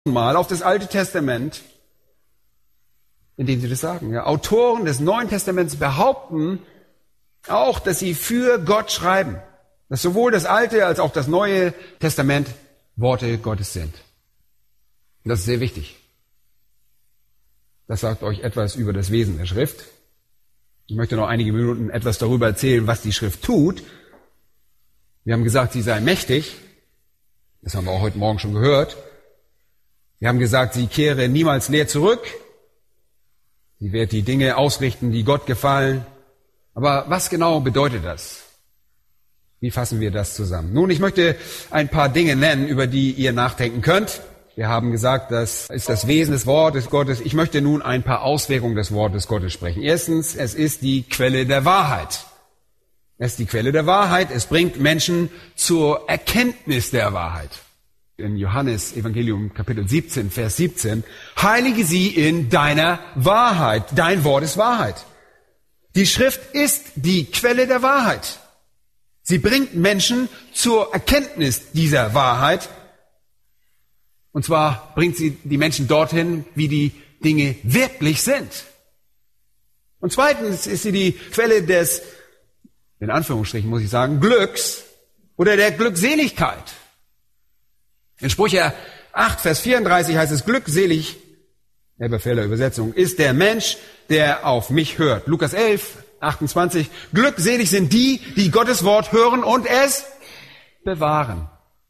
Mal auf das Alte Testament, indem sie das sagen. Ja, Autoren des Neuen Testaments behaupten auch, dass sie für Gott schreiben. Dass sowohl das Alte als auch das Neue Testament Worte Gottes sind. Das ist sehr wichtig. Das sagt euch etwas über das Wesen der Schrift. Ich möchte noch einige Minuten etwas darüber erzählen, was die Schrift tut. Wir haben gesagt, sie sei mächtig. Das haben wir auch heute Morgen schon gehört. Wir haben gesagt, sie kehre niemals leer zurück. Sie wird die Dinge ausrichten, die Gott gefallen. Aber was genau bedeutet das? Wie fassen wir das zusammen? Nun, ich möchte ein paar Dinge nennen, über die ihr nachdenken könnt. Wir haben gesagt, das ist das Wesen des Wortes Gottes. Ich möchte nun ein paar Auswirkungen des Wortes Gottes sprechen. Erstens, es ist die Quelle der Wahrheit. Es ist die Quelle der Wahrheit. Es bringt Menschen zur Erkenntnis der Wahrheit. In Johannes Evangelium Kapitel 17, Vers 17, heilige sie in deiner Wahrheit. Dein Wort ist Wahrheit. Die Schrift ist die Quelle der Wahrheit. Sie bringt Menschen zur Erkenntnis dieser Wahrheit. Und zwar bringt sie die Menschen dorthin, wie die Dinge wirklich sind. Und zweitens ist sie die Quelle des, in Anführungsstrichen muss ich sagen, Glücks oder der Glückseligkeit. In Sprüche 8, Vers 34 heißt es, glückselig, Elberfelder Übersetzung, ist der Mensch, der auf mich hört. Lukas 11, 28, glückselig sind die, die Gottes Wort hören und es bewahren.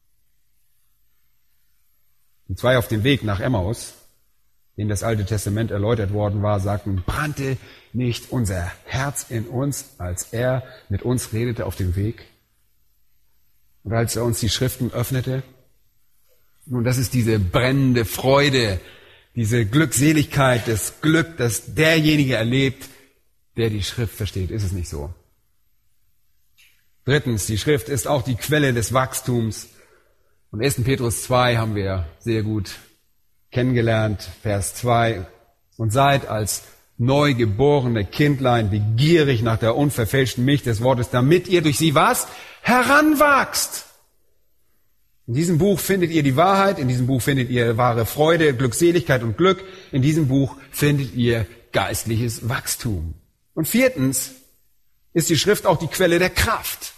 Die zwei auf dem Weg nach Emmaus, denen das Alte Testament erläutert worden war, sagten, brannte nicht unser Herz in uns, als er mit uns redete auf dem Weg? Und als er uns die Schriften öffnete? Nun, das ist diese brennende Freude, diese Glückseligkeit, das Glück, das derjenige erlebt, der die Schrift versteht. Ist es nicht so? Drittens, die Schrift ist auch die Quelle des Wachstums. Und 1. Petrus 2 haben wir sehr gut kennengelernt, Vers 2. Und seid als neugeborene Kindlein begierig nach der unverfälschten Milch des Wortes, damit ihr durch sie was? Heranwachst. In diesem Buch findet ihr die Wahrheit, in diesem Buch findet ihr wahre Freude, Glückseligkeit und Glück. In diesem Buch findet ihr geistliches Wachstum. Und viertens ist die Schrift auch die Quelle der Kraft.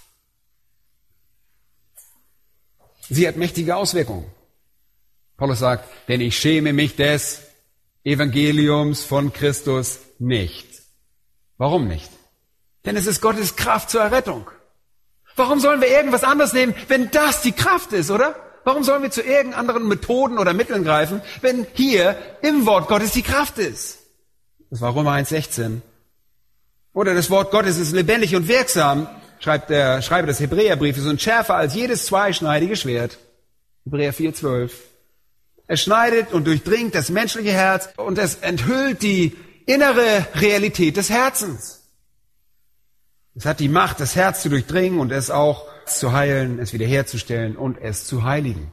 Sie hat mächtige Auswirkungen. Paulus sagt, denn ich schäme mich des Evangeliums von Christus nicht. Warum nicht? Denn es ist Gottes Kraft zur Errettung. Warum sollen wir irgendwas anderes nehmen, wenn das die Kraft ist, oder? Warum sollen wir zu irgendeinen anderen Methoden oder Mitteln greifen, wenn hier im Wort Gottes die Kraft ist? Das war Römer 1,16. Oder das Wort Gottes ist lebendig und wirksam, schreibt der Schreiber des Hebräerbriefes, und schärfer als jedes zweischneidige Schwert. Hebräer 4,12. Es schneidet und durchdringt das menschliche Herz und es enthüllt die innere Realität des Herzens. Es hat die Macht, das Herz zu durchdringen und es auch zu heilen, es wiederherzustellen und es zu heiligen.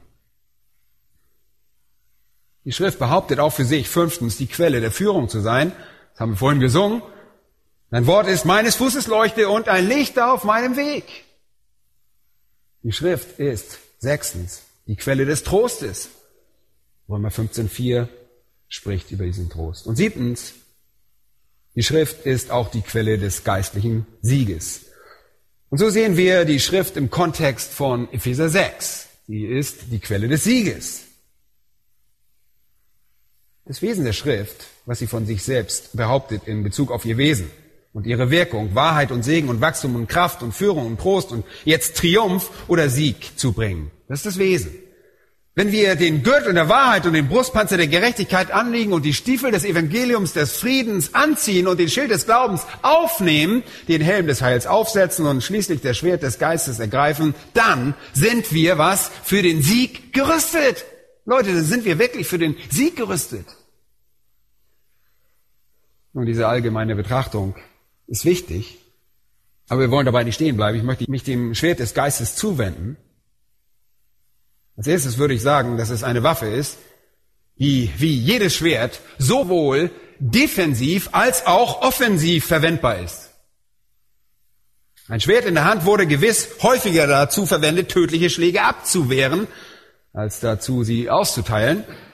Die Schrift behauptet auch für sich, fünftens, die Quelle der Führung zu sein. Das haben wir vorhin gesungen. Dein Wort ist meines Fußes Leuchte und ein Licht auf meinem Weg. Die Schrift ist, sechstens, die Quelle des Trostes. Römer 15,4 spricht über diesen Trost. Und siebtens, die Schrift ist auch die Quelle des geistlichen Sieges. Und so sehen wir die Schrift im Kontext von Epheser 6. Sie ist die Quelle des Sieges. Das Wesen der Schrift, was sie von sich selbst behauptet in Bezug auf ihr Wesen und ihre Wirkung, Wahrheit und Segen und Wachstum und Kraft und Führung und Trost und jetzt Triumph oder Sieg zu bringen. Das ist das Wesen. Wenn wir den Gürtel der Wahrheit und den Brustpanzer der Gerechtigkeit anlegen und die Stiefel des Evangeliums des Friedens anziehen und den Schild des Glaubens aufnehmen, den Helm des Heils aufsetzen und schließlich das Schwert des Geistes ergreifen, dann sind wir was? Für den Sieg gerüstet. Leute, dann sind wir wirklich für den Sieg gerüstet. Nun, diese allgemeine Betrachtung ist wichtig, aber wir wollen dabei nicht stehen bleiben. Ich möchte mich dem Schwert des Geistes zuwenden. Als erstes würde ich sagen, dass es eine Waffe ist, die wie jedes Schwert sowohl defensiv als auch offensiv verwendbar ist. Ein Schwert in der Hand wurde gewiss häufiger dazu verwendet, tödliche Schläge abzuwehren, als dazu sie auszuteilen.